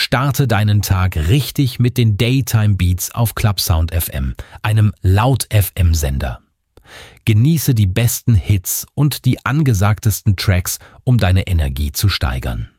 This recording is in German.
Starte deinen Tag richtig mit den Daytime Beats auf Clubsound FM, einem Laut-FM-Sender. Genieße die besten Hits und die angesagtesten Tracks, um deine Energie zu steigern.